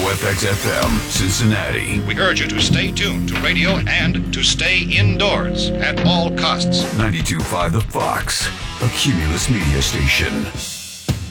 WFXFM, Cincinnati. We urge you to stay tuned to radio and to stay indoors at all costs. 92.5 The Fox, a Cumulus media station.